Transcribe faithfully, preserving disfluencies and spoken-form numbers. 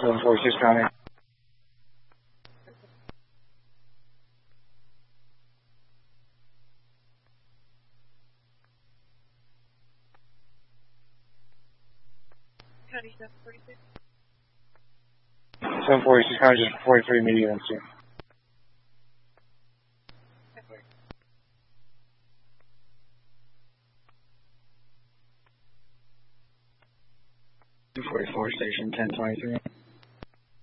seven forty-six county. County seven forty-six. seven forty-six county, just forty-three immediate M C. two forty-four station ten twenty-three.